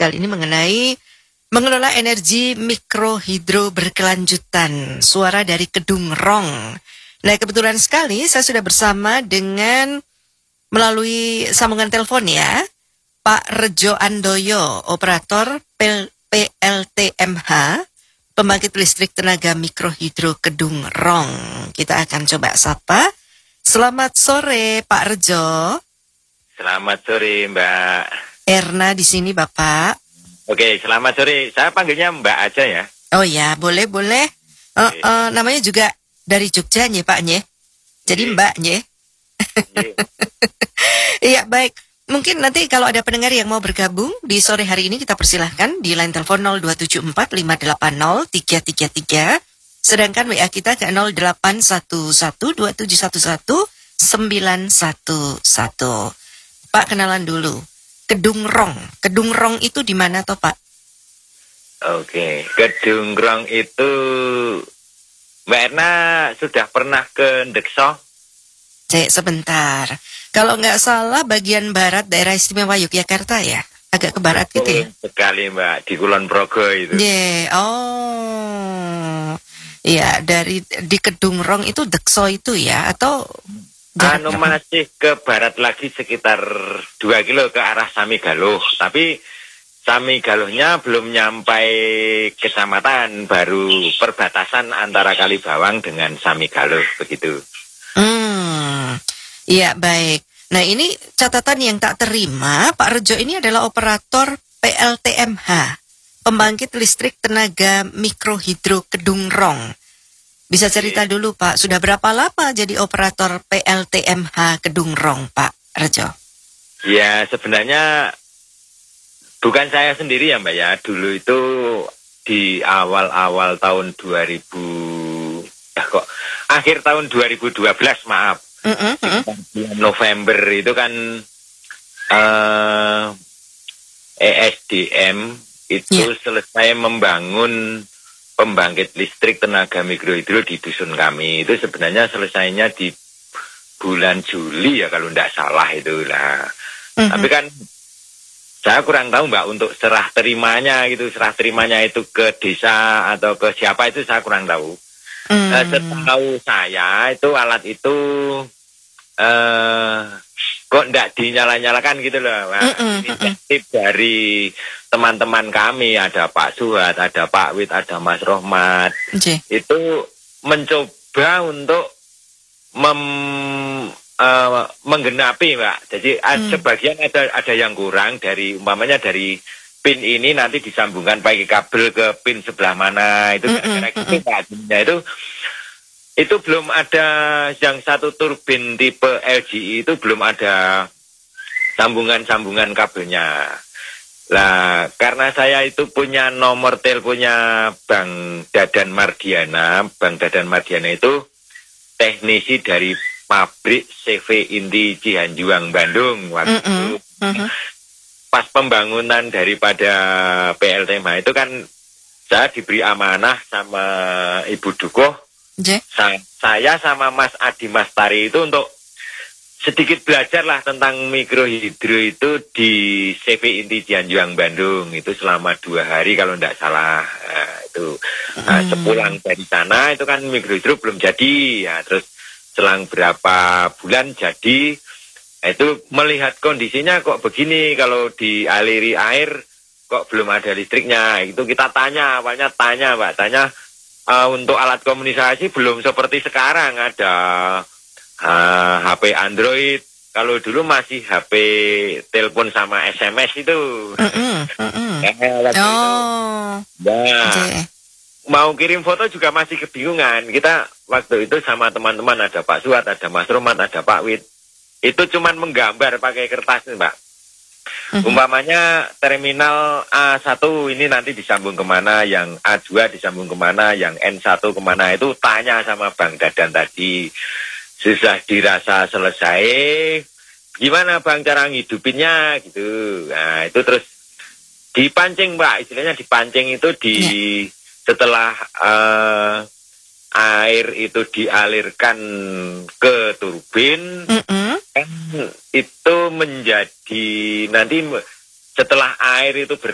kali ini mengenai mengelola energi mikrohidro berkelanjutan, suara dari Kedung Rong. Nah, kebetulan sekali saya sudah bersama dengan melalui sambungan telepon ya, Pak Rejo Andoyo, operator PLTMH, pembangkit listrik tenaga mikrohidro Kedung Rong. Kita akan coba sapa. Selamat sore, Pak Rejo. Selamat sore, Mbak. Erna di sini, Bapak. Oke, selamat sore. Saya panggilnya Mbak aja ya. Oh ya, boleh. Namanya juga dari Jogja, nye, Pak, nye. Jadi Mbak, nye. Iya, baik. Mungkin nanti kalau ada pendengar yang mau bergabung di sore hari ini, kita persilahkan di line telepon 02745803333. Sedangkan WA kita ke 081127119111. Pak, kenalan dulu. Kedung Rong. Kedung Rong itu di mana toh, Pak? Oke, Kedung Rong itu Mbak Erna sudah pernah ke Ndekso? Cek sebentar. Kalau nggak salah bagian barat daerah istimewa Yogyakarta ya? Agak ke barat gitu ya? Sekali, Mbak, di Kulon Progo itu. Iya, di Kedung Rong itu Dekso itu ya? Atau masih ke barat lagi sekitar 2 kilo ke arah Samigaluh. Tapi Samigaluhnya belum nyampai kecamatan, baru perbatasan antara Kalibawang dengan Samigaluh, begitu. Iya, baik. Nah, ini catatan yang tak terima, Pak Rejo ini adalah operator PLTMH, pembangkit listrik tenaga mikrohidro Kedung Rong. Bisa cerita dulu, Pak, sudah berapa lama jadi operator PLTMH Kedung Rong, Pak Rejo? Ya, sebenarnya bukan saya sendiri ya, Mbak ya. Dulu itu di awal-awal tahun 2000, akhir tahun 2012, maaf. November itu kan ESDM itu selesai membangun pembangkit listrik tenaga mikrohidro di dusun kami. Itu sebenarnya selesainya di bulan Juli ya kalau tidak salah itu lah. Tapi kan saya kurang tahu, Mbak, untuk serah terimanya itu ke desa atau ke siapa itu saya kurang tahu. Setahu saya itu alat itu kok tidak dinyala-nyalakan gitu loh. Inisiatif dari teman-teman kami, ada Pak Suhat, ada Pak Wit, ada Mas Rohmat. Itu mencoba untuk menggenapi, Mbak. Jadi sebagian ada yang kurang dari, umpamanya dari pin ini nanti disambungkan pakai kabel ke pin sebelah mana, itu gara-gara itu belum ada. Yang satu turbin tipe LGI itu belum ada sambungan kabelnya. Lah, karena saya itu punya nomor teleponnya Bang Dadan Mardiana. Bang Dadan Mardiana itu teknisi dari pabrik CV Inti Cihanjuang, Bandung waktu itu. Pas pembangunan daripada PLTMH itu kan saya diberi amanah sama Ibu Dukoh. Saya sama Mas Adi Mastari itu untuk sedikit belajar lah tentang mikrohidro itu di CV Inti Cihanjuang, Bandung. Itu selama 2 hari kalau tidak salah. Sepulang dari sana itu kan mikrohidro belum jadi. Ya, terus selang berapa bulan jadi. Itu melihat kondisinya kok begini, kalau dialiri air kok belum ada listriknya. Itu kita awalnya tanya untuk alat komunikasi belum seperti sekarang ada HP Android. Kalau dulu masih HP telepon sama SMS itu. Mau kirim foto juga masih kebingungan. Kita waktu itu sama teman-teman, ada Pak Suat, ada Mas Romat, ada Pak Wit. Itu cuman menggambar pakai kertas, Mbak. Umpamanya terminal A1 ini nanti disambung kemana, yang A2 disambung kemana, yang N1 kemana, itu tanya sama Bang Dadan tadi. Susah dirasa selesai, gimana Bang cara ngidupinnya gitu. Nah, itu terus dipancing, Mbak, istilahnya dipancing itu setelah air itu dialirkan ke turbin, kan itu menjadi nanti setelah air itu